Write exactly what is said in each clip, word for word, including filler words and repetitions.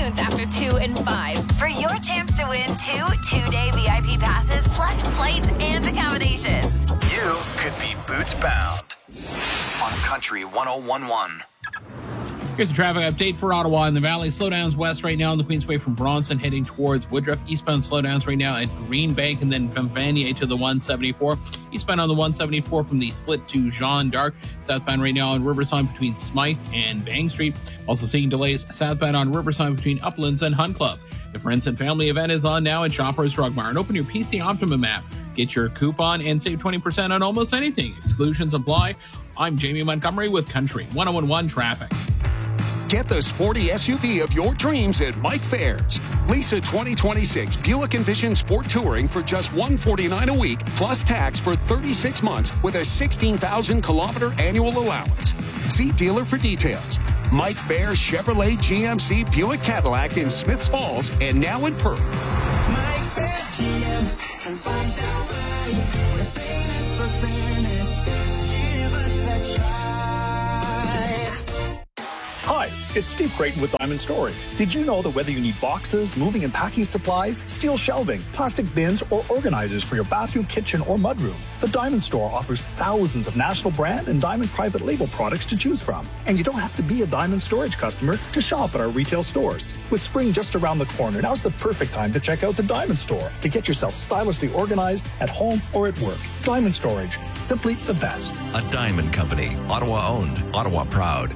afternoons after two and five for your chance to win two two-day V I P passes plus flights and accommodations. You could be boots bound on Country one oh one point one. Here's a traffic update for Ottawa and the Valley. Slowdowns west right now on the Queensway from Bronson heading towards Woodruff. Eastbound slowdowns right now at Green Bank and then from Vanier to the one seventy-four. Eastbound on the one seventy-four from the split to Jean d'Arc. Southbound right now on Riverside between Smythe and Bang Street. Also seeing delays southbound on Riverside between Uplands and Hunt Club. The Friends and Family event is on now at Shoppers Drug Mart. Open your P C Optimum app. Get your coupon and save twenty percent on almost anything. Exclusions apply. I'm Jamie Montgomery with Country one oh one one Traffic. Get the sporty S U V of your dreams at Mike Fairs. Lease a twenty twenty-six Buick Envision Sport Touring for just one hundred forty-nine dollars a week, plus tax for thirty-six months with a sixteen thousand kilometer annual allowance. See dealer for details. Mike Fairs Chevrolet G M C Buick Cadillac in Smiths Falls and now in Perth. Mike Fair G M and find out why we're famous for fairness. Give us a try. Hi, it's Steve Creighton with Diamond Storage. Did you know that whether you need boxes, moving and packing supplies, steel shelving, plastic bins, or organizers for your bathroom, kitchen, or mudroom, the Diamond Store offers thousands of national brand and Diamond private label products to choose from. And you don't have to be a Diamond Storage customer to shop at our retail stores. With spring just around the corner, now's the perfect time to check out the Diamond Store to get yourself stylishly organized at home or at work. Diamond Storage, simply the best. A Diamond Company, Ottawa owned, Ottawa proud.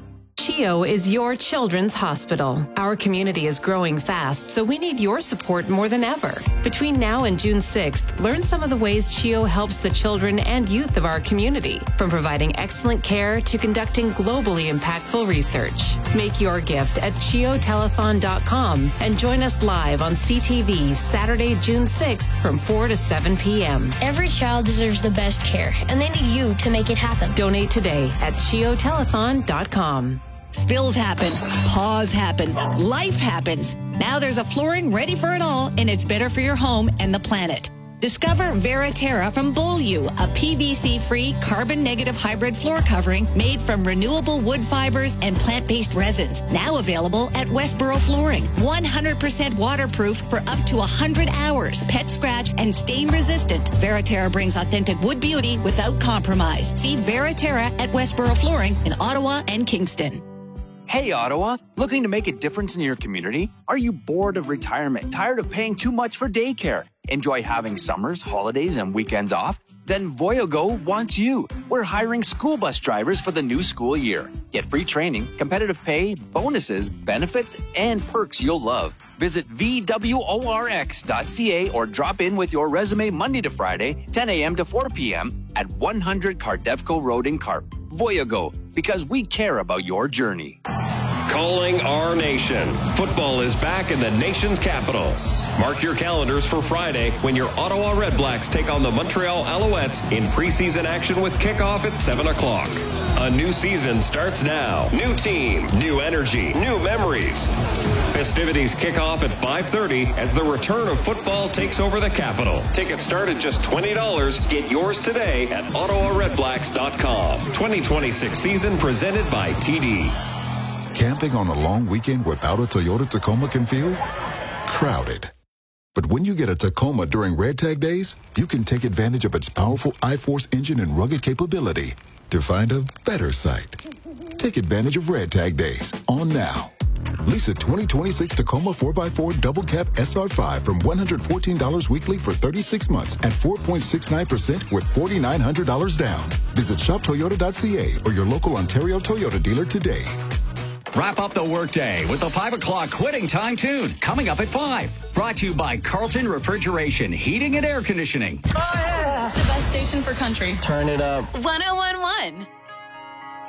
CHEO is your children's hospital. Our community is growing fast, so we need your support more than ever. Between now and June sixth, learn some of the ways CHEO helps the children and youth of our community, from providing excellent care to conducting globally impactful research. Make your gift at C H E O telethon dot com and join us live on C T V Saturday, June sixth from four to seven p.m. Every child deserves the best care, and they need you to make it happen. Donate today at C H E O telethon dot com. Spills happen, paws happen, life happens. Now there's a flooring ready for it all, and it's better for your home and the planet. Discover Veriterra from Beaulieu, a P V C-free, carbon-negative hybrid floor covering made from renewable wood fibers and plant-based resins. Now available at Westboro Flooring. one hundred percent waterproof for up to one hundred hours. Pet scratch and stain-resistant. Veriterra brings authentic wood beauty without compromise. See Veriterra at Westboro Flooring in Ottawa and Kingston. Hey, Ottawa, looking to make a difference in your community? Are you bored of retirement, tired of paying too much for daycare? Enjoy having summers, holidays, and weekends off? Then Voyago wants you. We're hiring school bus drivers for the new school year. Get free training, competitive pay, bonuses, benefits, and perks you'll love. Visit V W O R X dot C A or drop in with your resume Monday to Friday, ten a.m. to four p.m. at one hundred Cardevco Road in Carp. Voyago, because we care about your journey. Calling our nation. Football is back in the nation's capital. Mark your calendars for Friday when your Ottawa Red Blacks take on the Montreal Alouettes in preseason action with kickoff at seven o'clock. A new season starts now. New team, new energy, new memories. Festivities kick off at five thirty as the return of football takes over the capital. Tickets start at just twenty dollars. Get yours today at Ottawa Red Blacks dot com. twenty twenty-six season presented by T D. Camping on a long weekend without a Toyota Tacoma can feel crowded. But when you get a Tacoma during Red Tag Days, you can take advantage of its powerful I-Force engine and rugged capability to find a better site. Take advantage of Red Tag Days on now. Lease a twenty twenty-six Tacoma four by four Double Cab S R five from one hundred fourteen dollars weekly for thirty-six months at four point six nine percent with four thousand nine hundred dollars down. Visit shop toyota dot c a or your local Ontario Toyota dealer today. Wrap up the workday with the five o'clock Quitting Time Tune coming up at five. Brought to you by Carlton Refrigeration, Heating and Air Conditioning. Oh, yeah. The best station for country. Turn it up. one oh one point one.